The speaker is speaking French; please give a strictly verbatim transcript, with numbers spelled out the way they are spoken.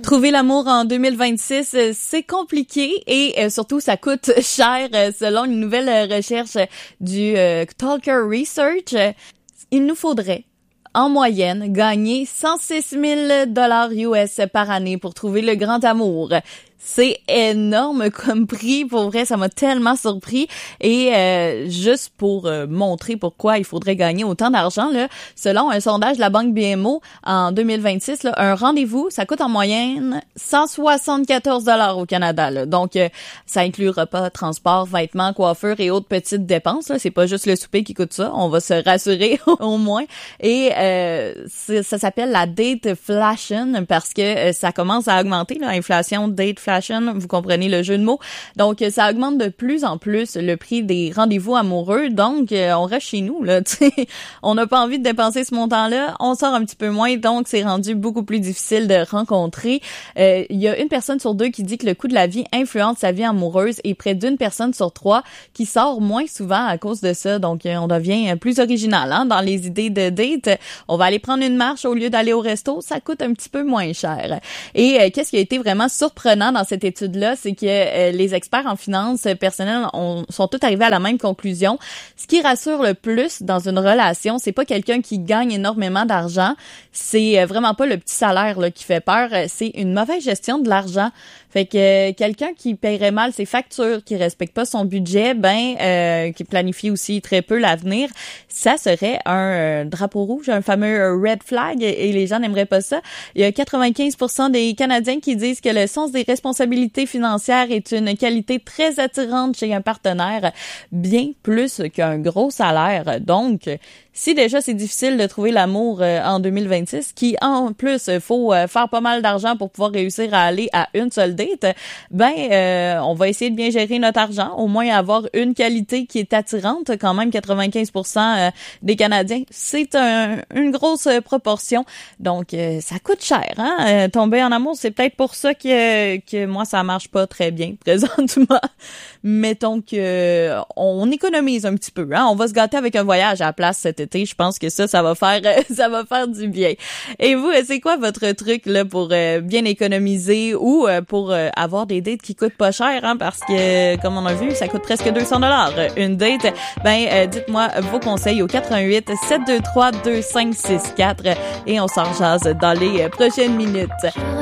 Trouver l'amour en deux mille vingt-six, c'est compliqué et euh, surtout ça coûte cher euh, selon une nouvelle recherche du euh, Talker Research. Il nous faudrait en moyenne gagner cent six mille dollars U S par année pour trouver le grand amour. C'est énorme comme prix, pour vrai, ça m'a tellement surpris. Et euh, juste pour euh, montrer pourquoi il faudrait gagner autant d'argent, là, selon un sondage de la Banque B M O en deux mille vingt-six, là, un rendez-vous, ça coûte en moyenne cent soixante-quatorze dollars au Canada. Là. Donc, euh, ça inclut repas, transport, vêtements, coiffure et autres petites dépenses. Là. C'est pas juste le souper qui coûte ça, on va se rassurer au moins. Et euh, ça s'appelle la dateflation parce que euh, ça commence à augmenter, l'inflation, dateflation. Vous comprenez le jeu de mots. Donc, ça augmente de plus en plus le prix des rendez-vous amoureux. Donc, on reste chez nous, là, tu sais. On n'a pas envie de dépenser ce montant-là. On sort un petit peu moins. Donc, c'est rendu beaucoup plus difficile de rencontrer. Euh, il y a une personne sur deux qui dit que le coût de la vie influence sa vie amoureuse et près d'une personne sur trois qui sort moins souvent à cause de ça. Donc, on devient plus original, hein, dans les idées de date. On va aller prendre une marche au lieu d'aller au resto. Ça coûte un petit peu moins cher. Et euh, qu'est-ce qui a été vraiment surprenant dans cette étude-là, c'est que euh, les experts en finances personnelles ont, sont tous arrivés à la même conclusion. Ce qui rassure le plus dans une relation, c'est pas quelqu'un qui gagne énormément d'argent, c'est euh, vraiment pas le petit salaire là, qui fait peur, c'est une mauvaise gestion de l'argent. Fait que euh, quelqu'un qui paierait mal ses factures, qui respecte pas son budget, ben euh, qui planifie aussi très peu l'avenir, ça serait un euh, drapeau rouge, un fameux red flag, et les gens n'aimeraient pas ça. Il y a quatre-vingt-quinze pour cent des Canadiens qui disent que le sens des responsabilités financières est une qualité très attirante chez un partenaire, bien plus qu'un gros salaire. Donc, si déjà c'est difficile de trouver l'amour euh, en deux mille vingt-six, qui en plus faut euh, faire pas mal d'argent pour pouvoir réussir à aller à une seule date, ben euh, on va essayer de bien gérer notre argent, au moins avoir une qualité qui est attirante. Quand même, quatre-vingt-quinze pour cent euh, des Canadiens, c'est un, une grosse euh, proportion. Donc, euh, ça coûte cher, hein? Euh, tomber en amour, c'est peut-être pour ça que, que moi, ça marche pas très bien présentement. Mettons que euh, on économise un petit peu, hein? On va se gâter avec un voyage à la place cet été. Je pense que ça, ça va faire ça va faire du bien. Et vous, c'est quoi votre truc là pour euh, bien économiser ou euh, pour euh, avoir des dates qui coûtent pas cher, hein? Parce que, comme on a vu, ça coûte presque deux cents dollars une date. Ben, euh, dites-moi vos conseils au quatre un huit, sept deux trois, deux cinq six quatre et on s'en jase dans les prochaines minutes.